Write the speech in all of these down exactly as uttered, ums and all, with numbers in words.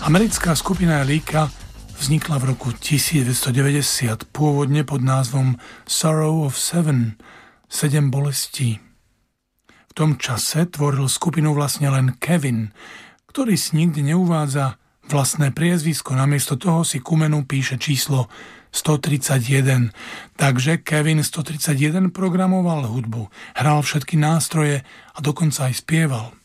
Americká skupina Alika vznikla v roku devätnásťstodeväťdesiat, pôvodne pod názvom Sorrow of Seven, sedem bolestí. V tom čase tvoril skupinu vlastne len Kevin, ktorý si nikdy neuvádza vlastné priezvisko, namiesto toho si ku menu píše číslo stotridsaťjeden. Takže Kevin stotridsaťjeden programoval hudbu, hral všetky nástroje a dokonca aj spieval.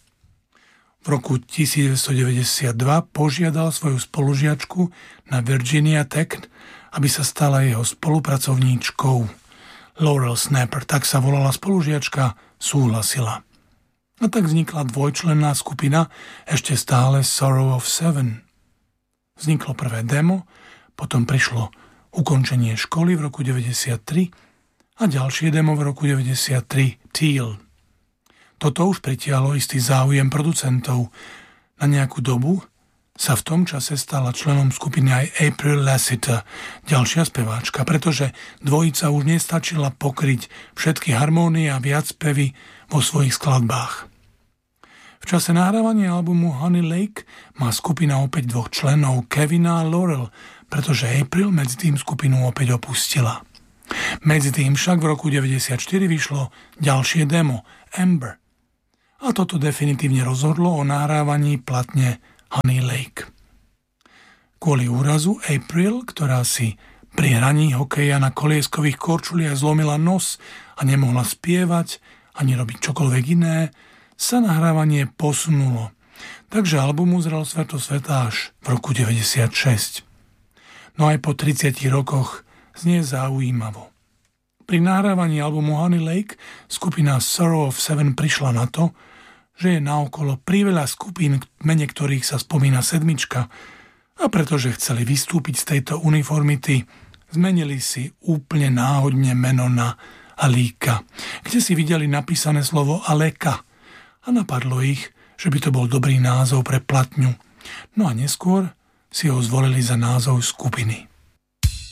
V roku devätnásťstodeväťdesiatdva požiadal svoju spolužiačku na Virginia Tech, aby sa stala jeho spolupracovníčkou. Laurel Snapper, tak sa volala spolužiačka, súhlasila. A tak vznikla dvojčlenná skupina, ešte stále Sorrow of Seven. Vzniklo prvé demo, potom prišlo ukončenie školy v roku deväťdesiattri a ďalšie demo v roku deväťdesiattri Teal. Toto už pritiahlo istý záujem producentov. Na nejakú dobu sa v tom čase stala členom skupiny aj April Lassiter, ďalšia speváčka, pretože dvojica už nestačila pokryť všetky harmónie a viacspevy vo svojich skladbách. V čase nahrávania albumu Honey Lake má skupina opäť dvoch členov, Kevina a Laurel, pretože April medzi tým skupinu opäť opustila. Medzi tým však v roku deväťdesiatštyri vyšlo ďalšie demo, Amber. A toto definitívne rozhodlo o nahrávaní platne Honey Lake. Kvôli úrazu April, ktorá si pri hraní hokeja na kolieskových korčuliach zlomila nos a nemohla spievať ani robiť čokoľvek iné, sa nahrávanie posunulo. Takže album uzrel svetlo sveta až v roku deväťdesiatšesť. No aj po tridsiatich rokoch znie zaujímavo. Pri nahrávaní albumu Honey Lake skupina Sorrow of Seven prišla na to, že je naokolo priveľa skupín, v mene ktorých sa spomína sedmička, a pretože chceli vystúpiť z tejto uniformity, zmenili si úplne náhodne meno na Alika, kde si videli napísané slovo Aleka a napadlo ich, že by to bol dobrý názov pre platňu. No a neskôr si ho zvolili za názov skupiny.